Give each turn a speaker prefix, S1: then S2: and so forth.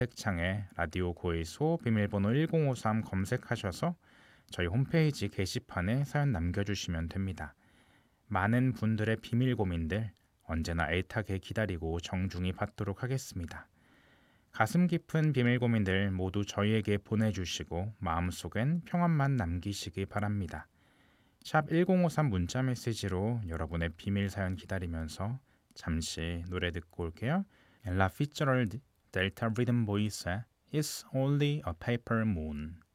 S1: 검색창에 라디오 고해소 비밀번호 1053 검색하셔서 저희 홈페이지 게시판에 사연 남겨주시면 됩니다. 많은 분들의 비밀 고민들 언제나 애타게 기다리고 정중히 받도록 하겠습니다. 가슴 깊은 비밀 고민들 모두 저희에게 보내주시고 마음속엔 평안만 남기시기 바랍니다. 샵 1053 문자 메시지로 여러분의 비밀 사연 기다리면서 잠시 노래 듣고 올게요. 엘라 피츠럴드 델타 리듬 보이스의 It's Only a Paper Moon.